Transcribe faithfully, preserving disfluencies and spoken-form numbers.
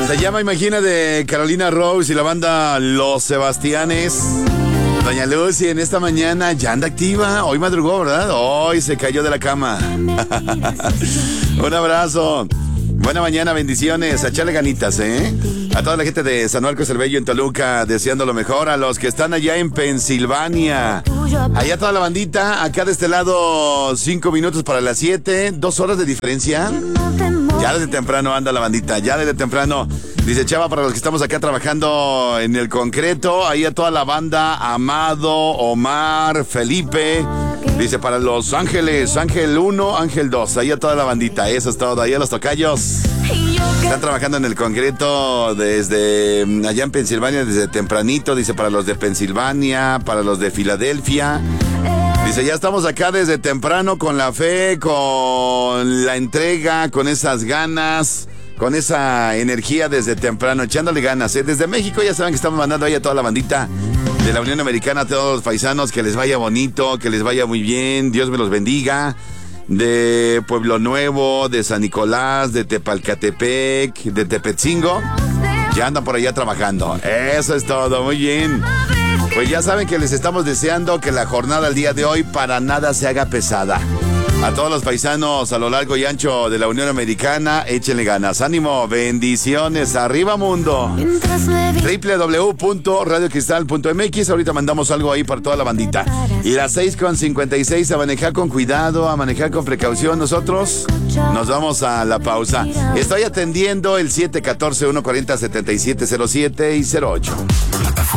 Se llama Imagina de Carolina Rose y la banda Los Sebastianes. Doña Lucy en esta mañana ya anda activa. Hoy madrugó, ¿verdad? Hoy se cayó de la cama. Un abrazo. Buena mañana, bendiciones. A echarle ganitas, ¿eh? A toda la gente de San Marcos el Bello en Toluca, deseando lo mejor. A los que están allá en Pensilvania. Allá toda la bandita. Acá de este lado, cinco minutos para las siete. Dos horas de diferencia. Ya desde temprano anda la bandita. Ya desde temprano. Dice Chava, para los que estamos acá trabajando en el concreto. Ahí a toda la banda. Amado, Omar, Felipe. Dice para Los Ángeles, Ángel uno, Ángel dos, ahí a toda la bandita, eso es todo, ahí a los tocayos. Están trabajando en el concreto desde allá en Pensilvania, desde tempranito, dice para los de Pensilvania, para los de Filadelfia. Dice, ya estamos acá desde temprano con la fe, con la entrega, con esas ganas, con esa energía desde temprano, echándole ganas, ¿eh? Desde México ya saben que estamos mandando ahí a toda la bandita de la Unión Americana, a todos los paisanos, que les vaya bonito, que les vaya muy bien, Dios me los bendiga. De Pueblo Nuevo, de San Nicolás, de Tepalcatepec, de Tepetzingo, ya andan por allá trabajando. Eso es todo, muy bien. Pues ya saben que les estamos deseando que la jornada del día de hoy para nada se haga pesada. A todos los paisanos a lo largo y ancho de la Unión Americana, échenle ganas, ánimo, bendiciones, arriba mundo. doble u doble u doble u punto radio cristal punto m x, ahorita mandamos algo ahí para toda la bandita. Y las seis con cincuenta y seis, a manejar con cuidado, a manejar con precaución. Nosotros nos vamos a la pausa. Estoy atendiendo el siete uno cuatro, uno cuatro cero, siete siete cero siete y cero ocho.